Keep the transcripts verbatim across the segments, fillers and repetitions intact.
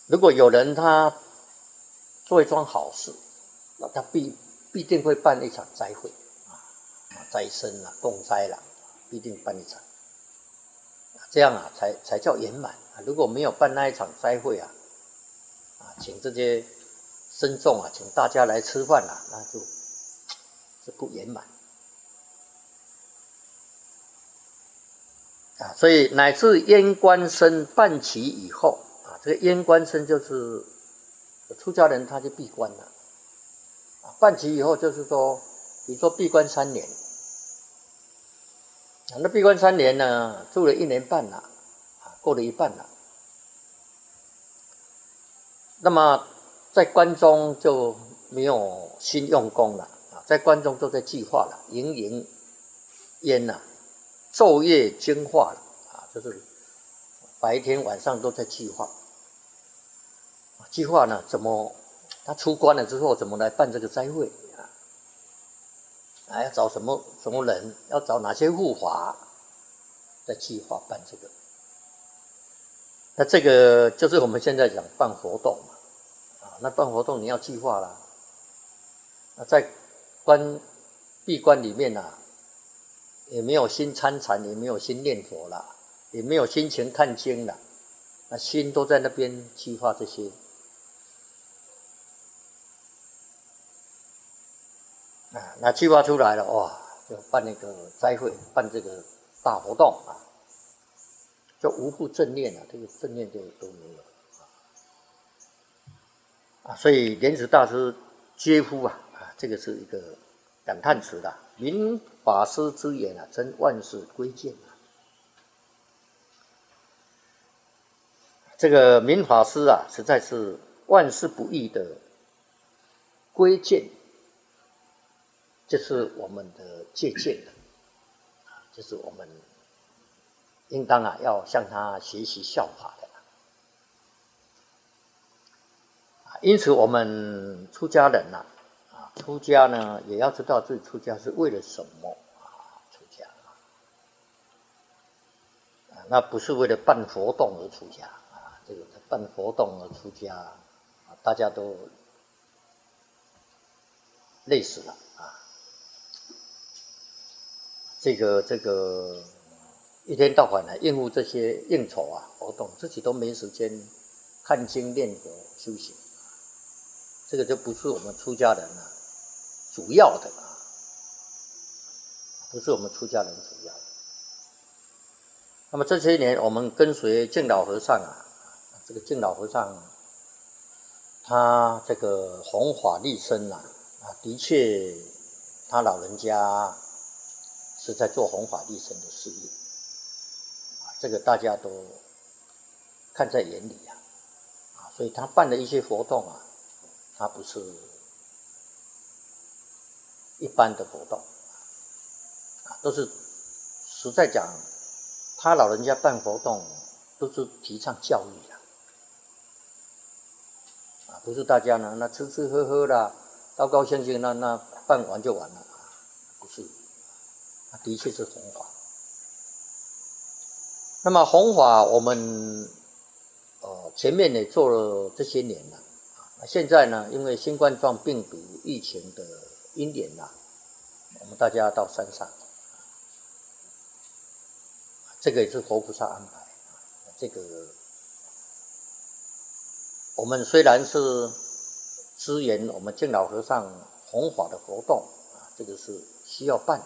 如果有人他做一桩好事，那他必必定会办一场斋会啊，斋生啊，共斋啦，必定办一场，这样啊才才叫圆满啊。如果没有办那一场斋会啊，啊，请这些僧众啊，请大家来吃饭啊，那就是不圆满。啊，所以乃至阉官生办齐以后啊，这个阉官生就是出家人，他就闭关了。啊，办齐以后就是说，比如说闭关三年，啊，那闭关三年呢，住了一年半了，啊，过了一半了。那么在关中就没有心用功了啊，在关中都在计划了，营营烟呐。昼夜精化了啊，就是白天晚上都在计划。计划呢，怎么他出关了之后，怎么来办这个斋会啊？啊，要找什么什么人，要找哪些护法，在计划办这个。那这个就是我们现在讲办活动嘛，啊，那办活动你要计划啦。那在关闭关里面啊。也没有心参禅，也没有心念佛了，也没有心情看经了，那心都在那边计划这些。啊，那计划出来了，哇，就办那个斋会，办这个大活动啊，就无复正念了，这个正念就都没有啊。所以莲池大师嗟夫啊，啊，这个是一个感叹词的。明法师之言啊，真万事归见啊。这个明法师啊，实在是万事不易的归见，这是我们的借鉴的，啊，这是我们应当啊要向他学习效法的。因此，我们出家人呐、啊，出家呢也要知道自己出家是为了什么啊？出家啊，那不是为了办活动而出家啊，这个办活动而出家，啊，大家都累死了啊！这个这个一天到晚来应付这些应酬啊活动，自己都没时间看经念佛修行。这个就不是我们出家人啊主要的啊，不是我们出家人主要的。那么这些年我们跟随净老和尚啊，这个净老和尚他这个弘法利生啊，啊，的确他老人家是在做弘法利生的事业啊，这个大家都看在眼里啊，啊，所以他办的一些活动啊。它不是一般的活动，啊，都是实在讲，他老人家办活动都是提倡教育的，啊，不是大家呢那吃吃喝喝啦，高高兴兴那那办完就完了，不是，啊，的确是弘法。那么弘法我们呃前面也做了这些年了。现在呢，因为新冠状病毒疫情的因缘呐，我们大家到山上，这个也是佛菩萨安排。这个我们虽然是支援我们净老和尚弘法的活动啊，这个是需要办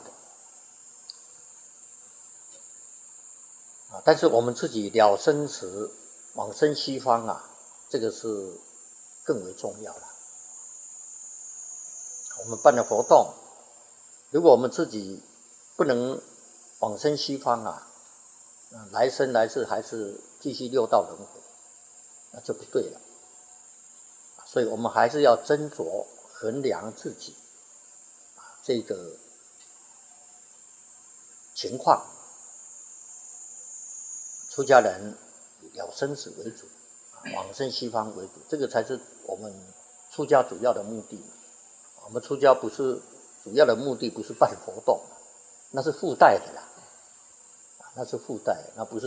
的啊，但是我们自己了生死往生西方啊，这个是更为重要了。我们办的活动，如果我们自己不能往生西方啊，来生来世还是继续六道轮回，那就不对了。所以我们还是要斟酌衡量自己这个情况。出家人以了生死为主，往生西方为主，这个才是我们出家主要的目的。我们出家不是主要的目的，不是办活动，那是附带的啦，那是附带，那不是。